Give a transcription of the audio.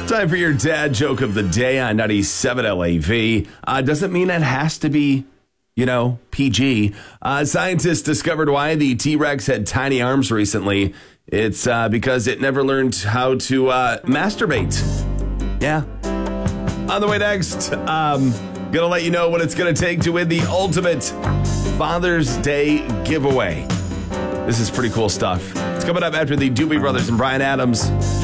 Time for your dad joke of the day on 97 LAV. Doesn't mean it has to be, PG. Scientists discovered why the T-Rex had tiny arms recently. It's because it never learned how to masturbate. Yeah. On the way next, gonna let you know what it's gonna take to win the ultimate Father's Day giveaway. This is pretty cool stuff. It's coming up after the Doobie Brothers and Bryan Adams.